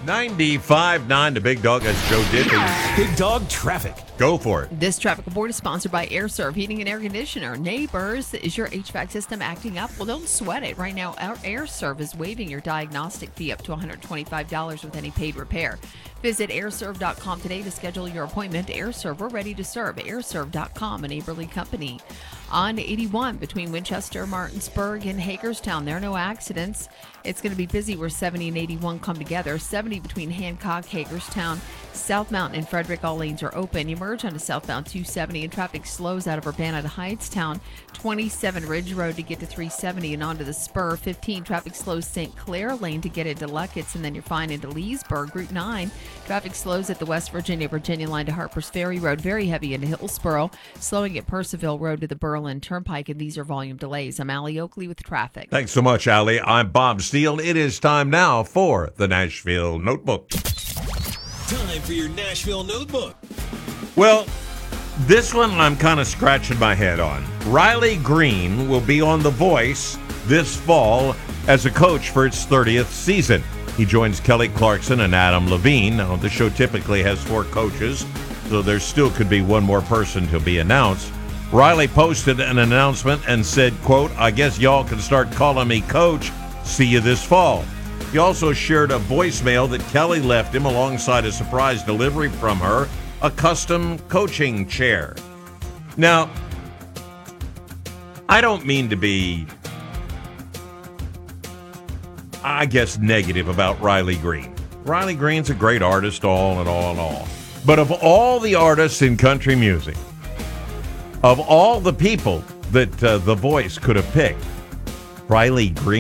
95.9 the Big Dog. That's Joe Diffie. Big Dog Traffic. Go for it. This traffic report is sponsored by AirServe Heating and Air Conditioner. Neighbors, is your HVAC system acting up? Well, don't sweat it. Right now, our AirServe is waiving your diagnostic fee up to $125 with any paid repair. Visit airserve.com today to schedule your appointment. AirServe, we're ready to serve. Airserve.com, a neighborly company. On 81 between Winchester, Martinsburg, and Hagerstown, there are no accidents. It's going to be busy where 70 and 81 come together. 70 between Hancock, Hagerstown, South Mountain, and Frederick. All lanes are open. You merge onto southbound 270 and traffic slows out of Urbana to Hightstown. 27 Ridge Road to get to 370 and onto the spur. 15 traffic slows St. Clair Lane to get into Luckett's, and then you're fine into Leesburg. Route 9 traffic slows at the West Virginia line to Harpers Ferry Road. Very heavy into Hillsboro. Slowing at Percival Road to the Berlin Turnpike, and these are volume delays. I'm Allie Oakley with traffic. Thanks so much, Allie. I'm Bob Steele. It is time now for the Nashville Notebook. Time for your Nashville Notebook. Well, this one I'm kind of scratching my head on. Riley Green will be on The Voice this fall as a coach for its 30th season. He joins Kelly Clarkson and Adam Levine. Now, the show typically has 4 coaches, so there still could be one more person to be announced. Riley posted an announcement and said, quote, "I guess y'all can start calling me coach. See you this fall." He also shared a voicemail that Kelly left him alongside a surprise delivery from her, a custom coaching chair. Now, I don't mean to be, I guess, negative about Riley Green. Riley Green's a great artist, all in all. But of all the artists in country music, of all the people that The Voice could have picked, Riley Green